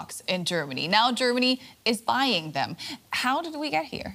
Tomahawks in Germany. Now Germany is buying them. How did we get here?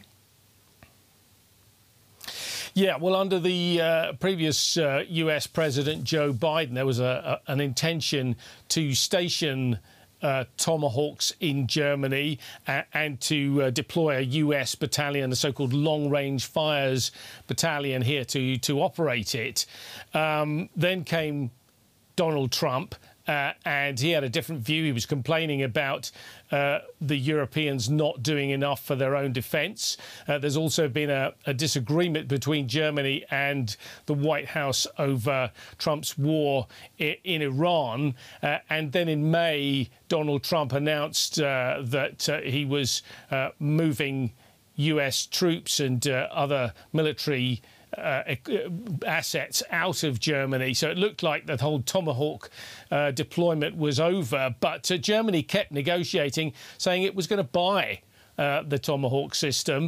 Yeah, well, under the previous US President Joe Biden, there was an intention to station Tomahawks in Germany and to deploy a US battalion, the so-called Long Range Fires Battalion here to operate it. Then came Donald Trump. And he had a different view. He was complaining about the Europeans not doing enough for their own defence. There's also been a disagreement between Germany and the White House over Trump's war in Iran. And then in May, Donald Trump announced that he was moving US troops and other military assets out of Germany. So it looked like the whole Tomahawk deployment was over. But Germany kept negotiating, saying it was going to buy the Tomahawk system.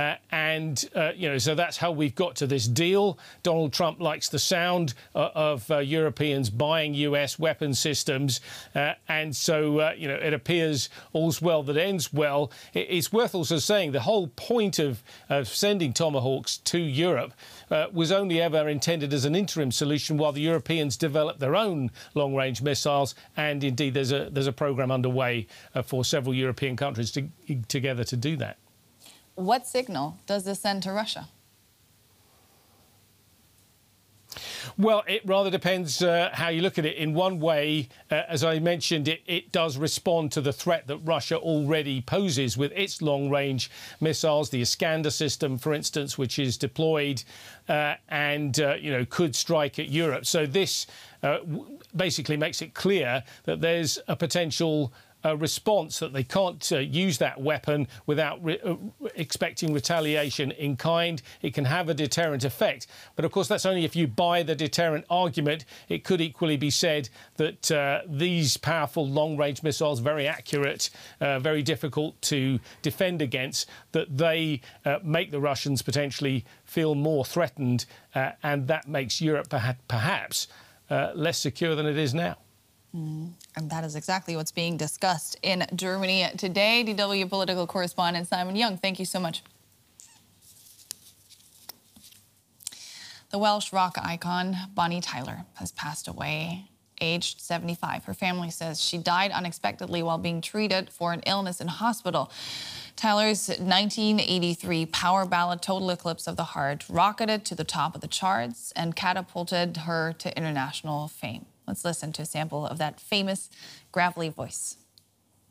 So that's how we've got to this deal. Donald Trump likes the sound of Europeans buying US weapon systems. It appears all's well that ends well. It's worth also saying the whole point of sending Tomahawks to Europe was only ever intended as an interim solution while the Europeans develop their own long-range missiles. And indeed, there's a program underway for several European countries together to do that. What signal does this send to Russia? Well, it rather depends how you look at it. In one way, as I mentioned, it does respond to the threat that Russia already poses with its long-range missiles, the Iskander system, for instance, which is deployed could strike at Europe. So this basically makes it clear that there's a potential response, that they can't use that weapon without expecting retaliation in kind. It can have a deterrent effect. But, of course, that's only if you buy the deterrent argument. It could equally be said that these powerful long-range missiles, very accurate, very difficult to defend against, that they make the Russians potentially feel more threatened, and that makes Europe perhaps less secure than it is now. And that is exactly what's being discussed in Germany today. DW political correspondent Simon Young, thank you so much. The Welsh rock icon Bonnie Tyler has passed away, aged 75. Her family says she died unexpectedly while being treated for an illness in hospital. Tyler's 1983 power ballad Total Eclipse of the Heart rocketed to the top of the charts and catapulted her to international fame. Let's listen to a sample of that famous gravelly voice.